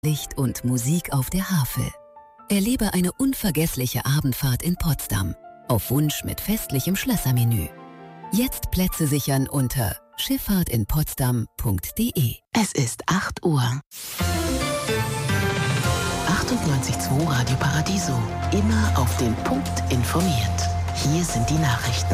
Licht und Musik auf der Havel. Erlebe eine unvergessliche Abendfahrt in Potsdam. Auf Wunsch mit festlichem Schlössermenü. Jetzt Plätze sichern unter schifffahrtinpotsdam.de. Es ist 8 Uhr. 98.2 Radio Paradiso. Immer auf den Punkt informiert. Hier sind die Nachrichten.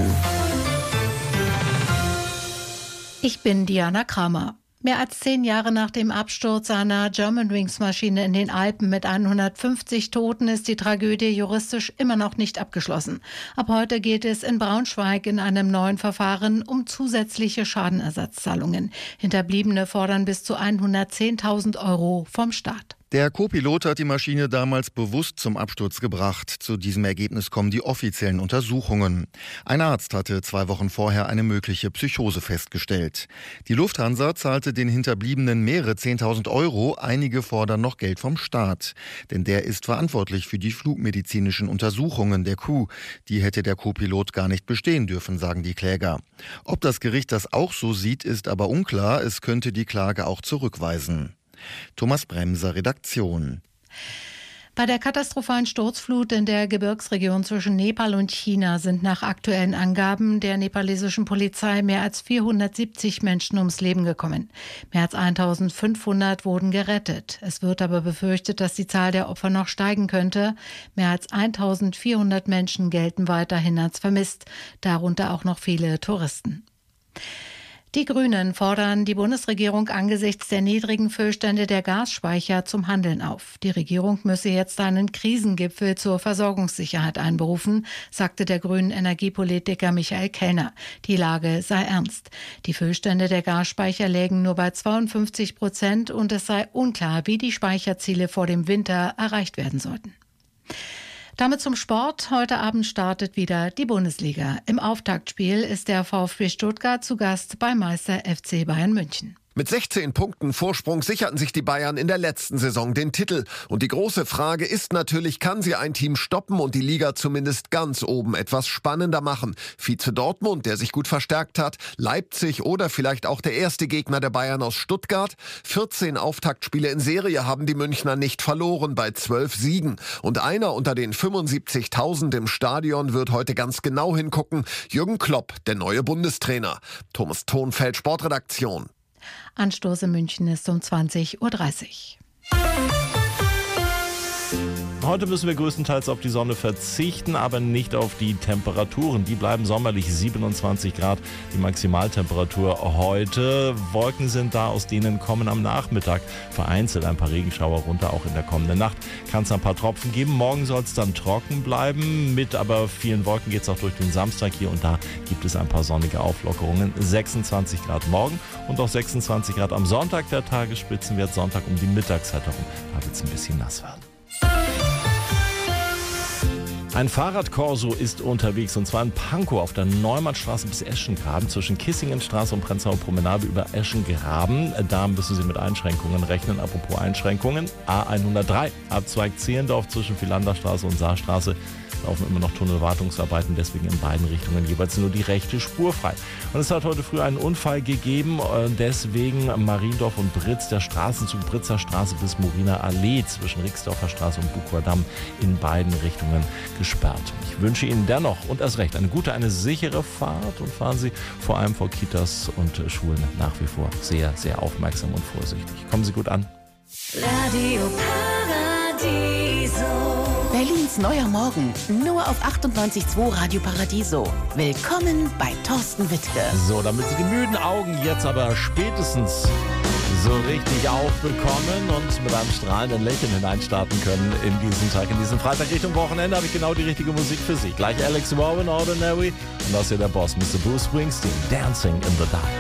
Ich bin Diana Kramer. Mehr als 10 Jahre nach dem Absturz einer Germanwings-Maschine in den Alpen mit 150 Toten ist die Tragödie juristisch immer noch nicht abgeschlossen. Ab heute geht es in Braunschweig in einem neuen Verfahren um zusätzliche Schadenersatzzahlungen. Hinterbliebene fordern bis zu 110.000 € vom Staat. Der Co-Pilot hat die Maschine damals bewusst zum Absturz gebracht. Zu diesem Ergebnis kommen die offiziellen Untersuchungen. Ein Arzt hatte 2 Wochen vorher eine mögliche Psychose festgestellt. Die Lufthansa zahlte den Hinterbliebenen mehrere 10.000 €. Einige fordern noch Geld vom Staat. Denn der ist verantwortlich für die flugmedizinischen Untersuchungen der Crew. Die hätte der Co-Pilot gar nicht bestehen dürfen, sagen die Kläger. Ob das Gericht das auch so sieht, ist aber unklar. Es könnte die Klage auch zurückweisen. Thomas Bremser, Redaktion. Bei der katastrophalen Sturzflut in der Gebirgsregion zwischen Nepal und China sind nach aktuellen Angaben der nepalesischen Polizei mehr als 470 Menschen ums Leben gekommen. Mehr als 1.500 wurden gerettet. Es wird aber befürchtet, dass die Zahl der Opfer noch steigen könnte. Mehr als 1.400 Menschen gelten weiterhin als vermisst, darunter auch noch viele Touristen. Die Grünen fordern die Bundesregierung angesichts der niedrigen Füllstände der Gasspeicher zum Handeln auf. Die Regierung müsse jetzt einen Krisengipfel zur Versorgungssicherheit einberufen, sagte der grünen Energiepolitiker Michael Kellner. Die Lage sei ernst. Die Füllstände der Gasspeicher lägen nur bei 52% und es sei unklar, wie die Speicherziele vor dem Winter erreicht werden sollten. Damit zum Sport. Heute Abend startet wieder die Bundesliga. Im Auftaktspiel ist der VfB Stuttgart zu Gast beim Meister FC Bayern München. Mit 16 Punkten Vorsprung sicherten sich die Bayern in der letzten Saison den Titel. Und die große Frage ist natürlich, kann sie ein Team stoppen und die Liga zumindest ganz oben etwas spannender machen? Vize Dortmund, der sich gut verstärkt hat, Leipzig oder vielleicht auch der erste Gegner der Bayern aus Stuttgart. 14 Auftaktspiele in Serie haben die Münchner nicht verloren bei 12 Siegen. Und einer unter den 75.000 im Stadion wird heute ganz genau hingucken. Jürgen Klopp, der neue Bundestrainer. Thomas Thonfeld, Sportredaktion. Anstoß in München ist um 20.30 Uhr. Heute müssen wir größtenteils auf die Sonne verzichten, aber nicht auf die Temperaturen. Die bleiben sommerlich, 27 Grad die Maximaltemperatur heute. Wolken sind da, aus denen kommen am Nachmittag vereinzelt ein paar Regenschauer runter. Auch in der kommenden Nacht kann es ein paar Tropfen geben. Morgen soll es dann trocken bleiben. Mit aber vielen Wolken geht es auch durch den Samstag. Hier und da gibt es ein paar sonnige Auflockerungen. 26 Grad morgen und auch 26 Grad am Sonntag. Der Tagesspitzenwert Sonntag um die Mittagszeit herum. Da wird es ein bisschen nass werden. Ein Fahrradkorso ist unterwegs und zwar in Pankow auf der Neumannstraße bis Eschengraben zwischen Kissingenstraße und Prenzlauer Promenade über Eschengraben. Da müssen Sie mit Einschränkungen rechnen. Apropos Einschränkungen, A103 Abzweig Zehlendorf zwischen Philanderstraße und Saarstraße laufen immer noch Tunnelwartungsarbeiten, deswegen in beiden Richtungen jeweils nur die rechte Spur frei. Und es hat heute früh einen Unfall gegeben, deswegen Mariendorf und Britz, der Straßenzug Britzer Straße bis Moriner Allee zwischen Rixdorfer Straße und Buchweiler Damm in beiden Richtungen gesperrt. Ich wünsche Ihnen dennoch und erst recht eine gute, eine sichere Fahrt und fahren Sie vor allem vor Kitas und Schulen nach wie vor sehr, sehr aufmerksam und vorsichtig. Kommen Sie gut an. Radio Paradiso. Berlins neuer Morgen, nur auf 98.2 Radio Paradiso. Willkommen bei Thorsten Wittke. So, damit Sie die müden Augen jetzt aber spätestens so richtig aufbekommen und mit einem strahlenden Lächeln hineinstarten können in diesen Tag, in diesen Freitag Richtung Wochenende, habe ich genau die richtige Musik für Sie. Gleich Alex Warren, Ordinary und das hier der Boss, Mr. Bruce Springsteen, Dancing in the Dark.